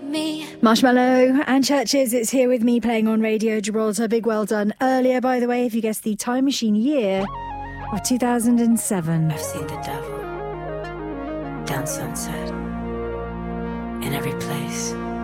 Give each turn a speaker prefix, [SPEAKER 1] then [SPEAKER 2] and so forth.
[SPEAKER 1] Marshmallow and Churches, it's Here With Me playing on Radio Gibraltar. Big well done earlier, by the way, if you guessed the Time Machine year of 2007.
[SPEAKER 2] I've seen the devil down Sunset, in every place.